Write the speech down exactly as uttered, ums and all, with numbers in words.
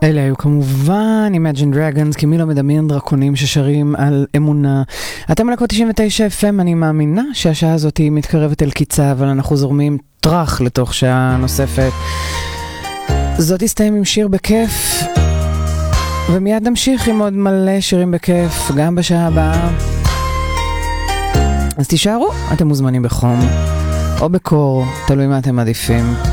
אלה היו כמובן Imagine Dragons, כי מי לא מדמיין דרקונים ששרים על אמונה. אתם על הקו תשעים ותשע אף אם, אני מאמינה שהשעה הזאת היא מתקרבת אל קיצה, אבל אנחנו זורמים טרח לתוך שעה נוספת. זאת הסתיים עם שיר בכיף, ומיד נמשיך עם עוד מלא שירים בכיף, גם בשעה הבאה. אז תישארו, אתם מוזמנים בחום, או בקור, תלוי מה אתם מעדיפים.